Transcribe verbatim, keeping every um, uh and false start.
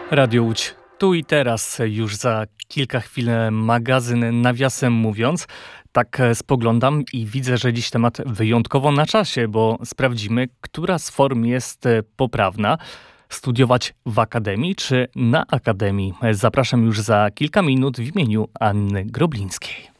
Radio Łódź. Tu i teraz, już za kilka chwil magazyn Nawiasem mówiąc. Tak spoglądam i widzę, że dziś temat wyjątkowo na czasie, bo sprawdzimy, która z form jest poprawna. Studiować w akademii czy na akademii? Zapraszam już za kilka minut w imieniu Anny Groblińskiej.